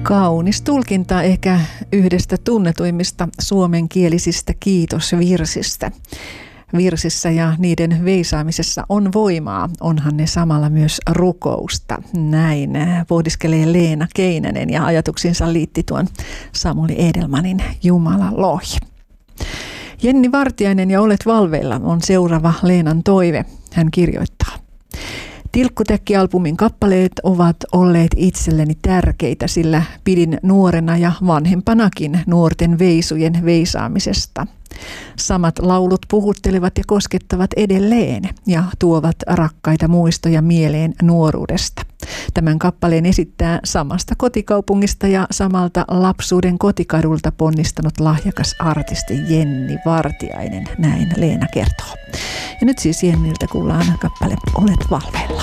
Kaunis tulkinta ehkä yhdestä tunnetuimmista suomenkielisistä kiitosvirsistä. Virsissä ja niiden veisaamisessa on voimaa, onhan ne samalla myös rukousta. Näin pohdiskelee Leena Keinänen ja ajatuksinsa liitti tuon Samuli Edelmanin Jumala lohi. Jenni Vartiainen ja Olet valveilla on seuraava Leenan toive. Hän kirjoittaa. Tilkkutäkki-albumin kappaleet ovat olleet itselleni tärkeitä, sillä pidin nuorena ja vanhempanakin nuorten veisujen veisaamisesta. Samat laulut puhuttelevat ja koskettavat edelleen ja tuovat rakkaita muistoja mieleen nuoruudesta. Tämän kappaleen esittää samasta kotikaupungista ja samalta lapsuuden kotikadulta ponnistanut lahjakas artisti Jenni Vartiainen, näin Leena kertoo. Ja nyt siis Jenniltä kuullaan kappale Olet valveilla.